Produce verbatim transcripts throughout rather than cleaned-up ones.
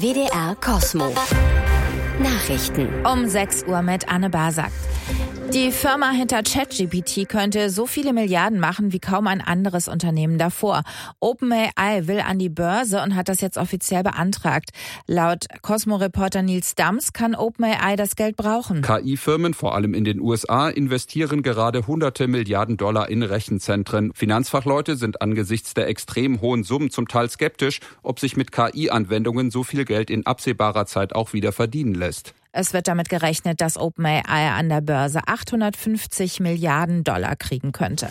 W D R Kosmo. Nachrichten. Um sechs Uhr mit Anne Basak. Die Firma hinter ChatGPT könnte so viele Milliarden machen wie kaum ein anderes Unternehmen davor. OpenAI will an die Börse und hat das jetzt offiziell beantragt. Laut Cosmo-Reporter Nils Dams kann OpenAI das Geld brauchen. K I-Firmen, vor allem in den U S A, investieren gerade hunderte Milliarden Dollar in Rechenzentren. Finanzfachleute sind angesichts der extrem hohen Summen zum Teil skeptisch, ob sich mit K I-Anwendungen so viel Geld in absehbarer Zeit auch wieder verdienen lässt. Es wird damit gerechnet, dass OpenAI an der Börse achthundertfünfzig Milliarden Dollar kriegen könnte.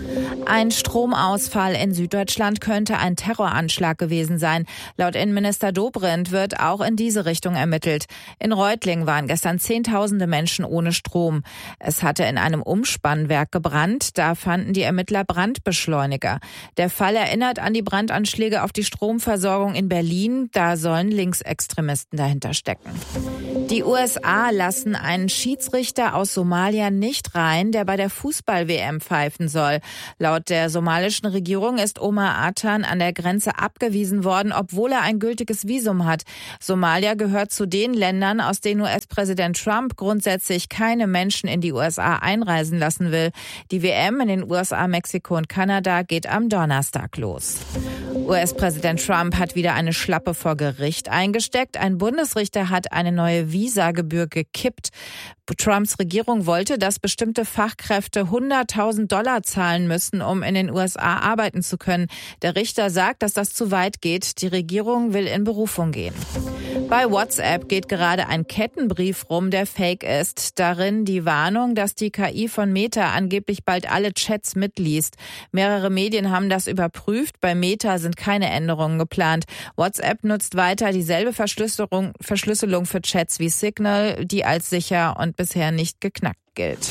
Ein Stromausfall in Süddeutschland könnte ein Terroranschlag gewesen sein. Laut Innenminister Dobrindt wird auch in diese Richtung ermittelt. In Reutlingen waren gestern Zehntausende Menschen ohne Strom. Es hatte in einem Umspannwerk gebrannt. Da fanden die Ermittler Brandbeschleuniger. Der Fall erinnert an die Brandanschläge auf die Stromversorgung in Berlin. Da sollen Linksextremisten dahinter stecken. Die U S A lassen einen Schiedsrichter aus Somalia nicht rein, der bei der Fußball-W M pfeifen soll. Laut der somalischen Regierung ist Omar Atan an der Grenze abgewiesen worden, obwohl er ein gültiges Visum hat. Somalia gehört zu den Ländern, aus denen U S-Präsident Trump grundsätzlich keine Menschen in die U S A einreisen lassen will. Die W M in den U S A, Mexiko und Kanada geht am Donnerstag los. U S-Präsident Trump hat wieder eine Schlappe vor Gericht eingesteckt. Ein Bundesrichter hat eine neue Visagebühr gekippt. Trumps Regierung wollte, dass bestimmte Fachkräfte hunderttausend Dollar zahlen müssen, um in den U S A arbeiten zu können. Der Richter sagt, dass das zu weit geht. Die Regierung will in Berufung gehen. Bei WhatsApp geht gerade ein Kettenbrief rum, der fake ist. Darin die Warnung, dass die K I von Meta angeblich bald alle Chats mitliest. Mehrere Medien haben das überprüft. Bei Meta sind keine Änderungen geplant. WhatsApp nutzt weiter dieselbe Verschlüsselung, Verschlüsselung für Chats wie Signal, die als sicher und bisher nicht geknackt gilt.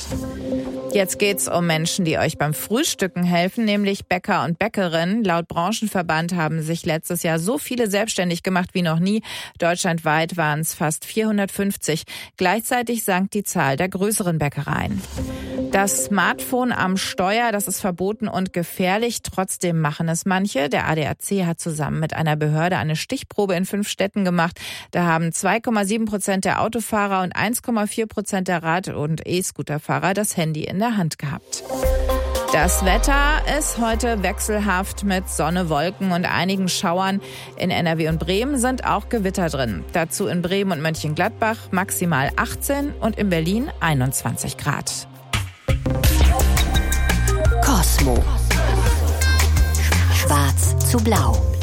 Jetzt geht's um Menschen, die euch beim Frühstücken helfen, nämlich Bäcker und Bäckerinnen. Laut Branchenverband haben sich letztes Jahr so viele selbstständig gemacht wie noch nie. Deutschlandweit waren es fast vierhundertfünfzig. Gleichzeitig sank die Zahl der größeren Bäckereien. Das Smartphone am Steuer, das ist verboten und gefährlich. Trotzdem machen es manche. Der A D A C hat zusammen mit einer Behörde eine Stichprobe in fünf Städten gemacht. Da haben zwei Komma sieben Prozent der Autofahrer und eins Komma vier Prozent der Rad- und E-Scooterfahrer das Handy in der Hand gehabt. Das Wetter ist heute wechselhaft mit Sonne, Wolken und einigen Schauern. In N R W und Bremen sind auch Gewitter drin. Dazu in Bremen und Mönchengladbach maximal achtzehn und in Berlin einundzwanzig Grad. Kosmo. Schwarz zu blau.